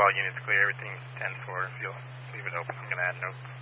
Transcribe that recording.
all units clear, everything's 10-4. If you'll leave it open, I'm going to add notes.